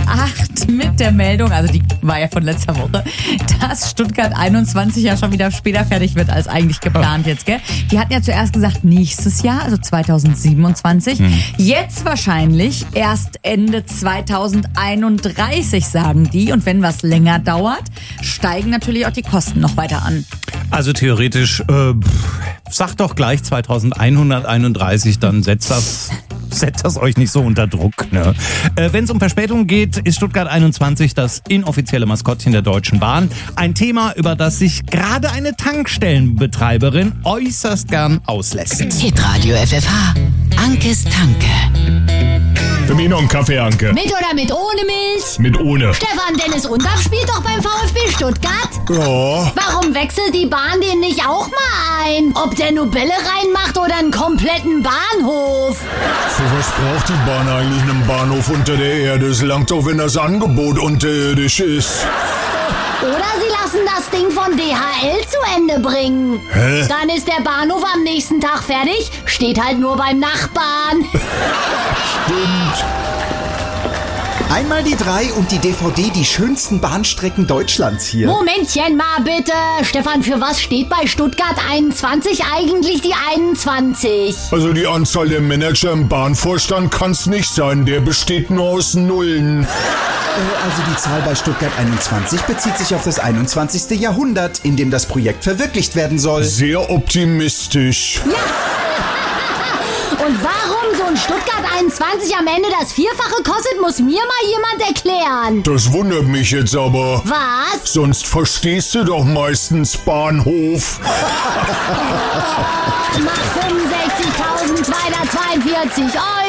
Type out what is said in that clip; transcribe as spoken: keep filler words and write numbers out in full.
acht mit der Meldung, also die war ja von letzter Woche, dass Stuttgart einundzwanzig ja schon wieder später fertig wird als eigentlich geplant jetzt, gell? Die hatten ja zuerst gesagt nächstes Jahr, also zweitausendsiebenundzwanzig. Hm. Jetzt wahrscheinlich erst Ende zweitausendeinunddreißig, sagen die. Und wenn was länger dauert, steigen natürlich auch die Kosten noch weiter an. Also theoretisch, äh, sag doch gleich zweitausendeinhunderteinunddreißig, dann setzt das... Setzt das euch nicht so unter Druck. Ne? Äh, Wenn es um Verspätung geht, ist Stuttgart einundzwanzig das inoffizielle Maskottchen der Deutschen Bahn. Ein Thema, über das sich gerade eine Tankstellenbetreiberin äußerst gern auslässt. Hitradio F F H. Ankes Tanke. Für mich noch einen Kaffee, Anke. Mit oder mit ohne Milch? Mit ohne. Stefan Dennis Undaff spielt doch beim VfB Stuttgart. Ja. Warum wechselt die Bahn den nicht auch mal ein? Ob der nur Bälle reinmacht oder einen kompletten Bahnhof? Für was braucht die Bahn eigentlich einen Bahnhof unter der Erde? Es langt doch, wenn das Angebot unterirdisch ist. Oder sie lassen das Ding von D H L zu Ende bringen. Hä? Dann ist der Bahnhof am nächsten Tag fertig, steht halt nur beim Nachbarn. Stimmt. Einmal die drei und die D V D Die schönsten Bahnstrecken Deutschlands hier. Momentchen mal bitte. Stefan, für was steht bei Stuttgart einundzwanzig eigentlich die einundzwanzig? Also die Anzahl der Manager im Bahnvorstand kann's nicht sein. Der besteht nur aus Nullen. Also die Zahl bei Stuttgart einundzwanzig bezieht sich auf das einundzwanzigste Jahrhundert, in dem das Projekt verwirklicht werden soll. Sehr optimistisch. Und warum so ein Stuttgart einundzwanzig am Ende das Vierfache kostet, muss mir mal jemand erklären. Das wundert mich jetzt aber. Was? Sonst verstehst du doch meistens Bahnhof. Mach fünfundsechzigtausendzweihundertzweiundvierzig Euro.